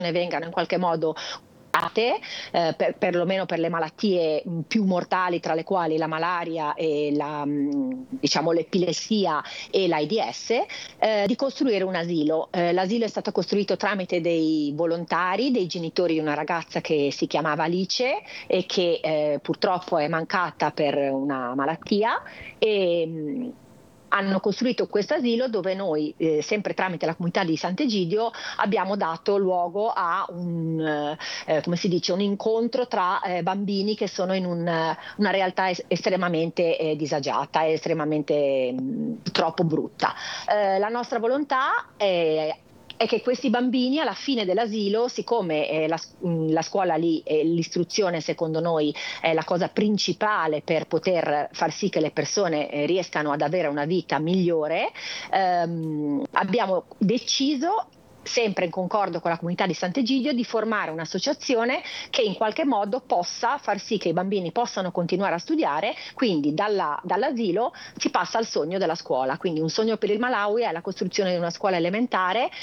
vengano in qualche modo perlomeno per le malattie più mortali, tra le quali la malaria e diciamo l'epilessia e l'AIDS, di costruire un asilo. L'asilo è stato costruito tramite dei volontari, dei genitori di una ragazza che si chiamava Alice e che purtroppo è mancata per una malattia, e hanno costruito questo asilo dove noi, sempre tramite la comunità di Sant'Egidio, abbiamo dato luogo a un incontro tra bambini che sono in una realtà estremamente disagiata e estremamente troppo brutta. La nostra volontà è che questi bambini alla fine dell'asilo, siccome la scuola lì e l'istruzione secondo noi è la cosa principale per poter far sì che le persone riescano ad avere una vita migliore, abbiamo deciso, sempre in concordo con la comunità di Sant'Egidio, di formare un'associazione che in qualche modo possa far sì che i bambini possano continuare a studiare. Quindi dall'asilo si passa al sogno della scuola. Quindi un sogno per il Malawi è la costruzione di una scuola elementare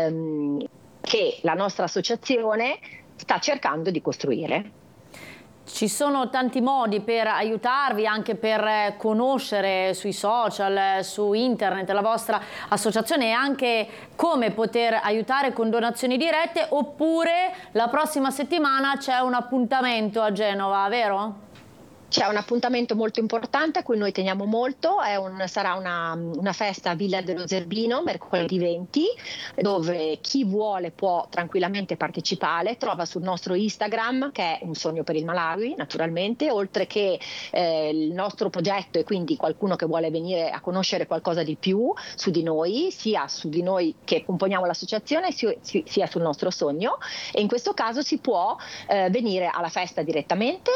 che la nostra associazione sta cercando di costruire. Ci sono tanti modi per aiutarvi, anche per conoscere sui social, su internet la vostra associazione, e anche come poter aiutare con donazioni dirette, oppure la prossima settimana c'è un appuntamento a Genova, vero? C'è un appuntamento molto importante a cui noi teniamo molto, sarà una festa a Villa dello Zerbino, mercoledì 20, dove chi vuole può tranquillamente partecipare. Trova sul nostro Instagram, che è Un Sogno per il Malawi, naturalmente, oltre che il nostro progetto, e quindi qualcuno che vuole venire a conoscere qualcosa di più su di noi, sia su di noi che componiamo l'associazione, sia sul nostro sogno. E in questo caso si può venire alla festa direttamente,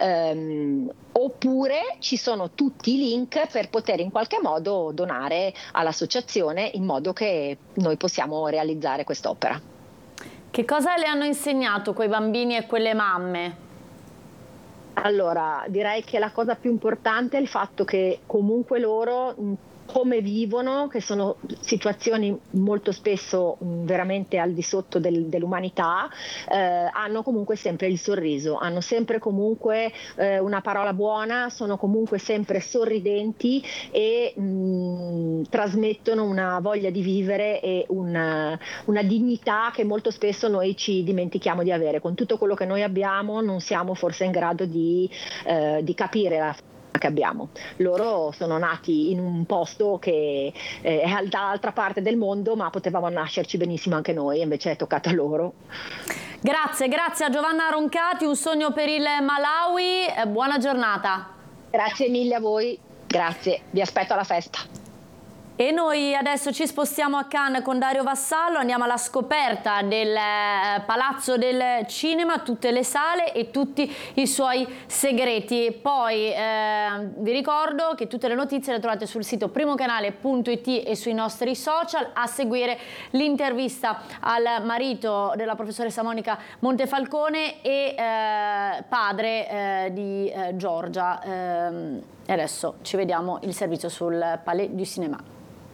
oppure ci sono tutti i link per poter in qualche modo donare all'associazione, in modo che noi possiamo realizzare quest'opera. Che cosa le hanno insegnato quei bambini e quelle mamme? Allora, direi che la cosa più importante è il fatto che comunque loro, come vivono, che sono situazioni molto spesso veramente al di sotto dell'umanità, hanno comunque sempre il sorriso, hanno sempre comunque una parola buona, sono comunque sempre sorridenti e trasmettono una voglia di vivere e una dignità che molto spesso noi ci dimentichiamo di avere. Con tutto quello che noi abbiamo non siamo forse in grado di capire la che abbiamo. Loro sono nati in un posto che è dall'altra parte del mondo, ma potevamo nascerci benissimo anche noi, invece è toccato a loro. Grazie a Giovanna Roncati, Un Sogno per il Malawi, buona giornata. Grazie mille a voi, grazie, vi aspetto alla festa. E noi adesso ci spostiamo a Cannes con Dario Vassallo, andiamo alla scoperta del Palazzo del Cinema, tutte le sale e tutti i suoi segreti. Poi vi ricordo che tutte le notizie le trovate sul sito primocanale.it e sui nostri social. A seguire l'intervista al marito della professoressa Monica Montefalcone e padre di Giorgia. E adesso ci vediamo il servizio sul Palais du Cinéma.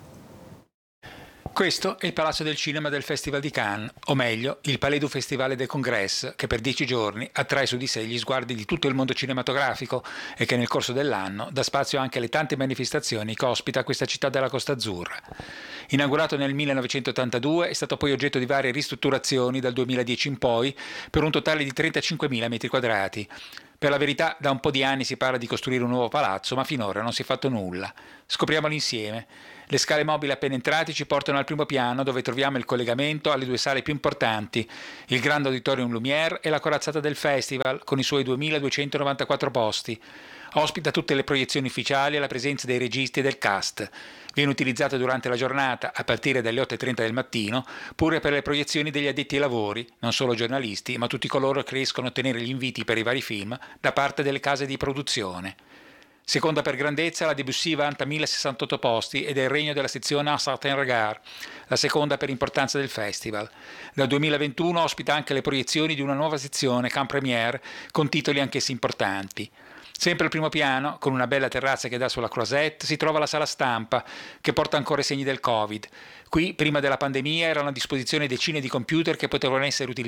Questo è il Palazzo del Cinema del Festival di Cannes, o meglio, il Palais du Festival des Congrès, che per 10 giorni attrae su di sé gli sguardi di tutto il mondo cinematografico e che nel corso dell'anno dà spazio anche alle tante manifestazioni che ospita questa città della Costa Azzurra. Inaugurato nel 1982, è stato poi oggetto di varie ristrutturazioni dal 2010 in poi, per un totale di 35.000 metri quadrati. Per la verità, da un po' di anni si parla di costruire un nuovo palazzo, ma finora non si è fatto nulla. Scopriamolo insieme. Le scale mobili appena entrati ci portano al primo piano, dove troviamo il collegamento alle due sale più importanti, il Grand Auditorium Lumière e la corazzata del Festival, con i suoi 2.294 posti. Ospita tutte le proiezioni ufficiali e la presenza dei registi e del cast. Viene utilizzata durante la giornata, a partire dalle 8.30 del mattino, pure per le proiezioni degli addetti ai lavori, non solo giornalisti, ma tutti coloro che riescono a ottenere gli inviti per i vari film da parte delle case di produzione. Seconda per grandezza, la Debussy vanta 1.068 posti ed è il regno della sezione Un Certain Regard, la seconda per importanza del festival. Dal 2021 ospita anche le proiezioni di una nuova sezione, Can Premiere, con titoli anch'essi importanti. Sempre al primo piano, con una bella terrazza che dà sulla Croisette, si trova la sala stampa, che porta ancora i segni del Covid. Qui, prima della pandemia, erano a disposizione decine di computer che potevano essere utilizzati